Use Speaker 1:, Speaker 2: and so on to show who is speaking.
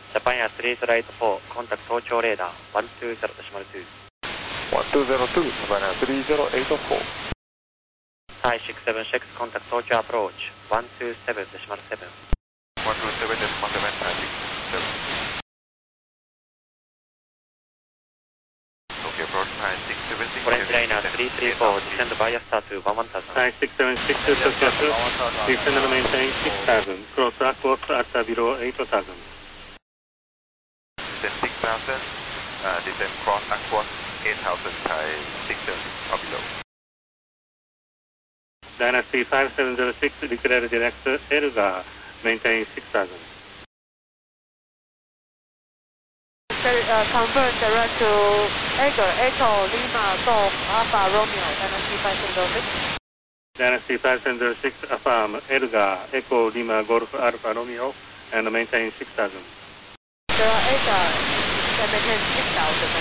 Speaker 1: Japan Air 3084, contact 東京レーダー120.2。
Speaker 2: 1202, Japan Air 3084.
Speaker 1: Thai 676, contact Tokyo approach 127.7.
Speaker 2: 127.7, Thai 676. Tokyo approach, Thai 676.
Speaker 1: Orange Liner 334, descend via star to 11,000.
Speaker 3: Thai 676 to Tokyo, descend and maintain 6,000. Cross aqua at below 8,000.
Speaker 2: Descend 6,000, descend cross aqua 8,000, Thai 676 or below.
Speaker 3: Dynasty 5706, declare direct Elga, maintain 6,000.
Speaker 4: Convert direct to Echo Lima Golf Alpha Romeo, Dynasty 5706.
Speaker 3: Dynasty 5706, affirm Elga, Echo Lima Golf Alpha Romeo, and maintain 6,000.
Speaker 4: Edgar, can maintain 6,000.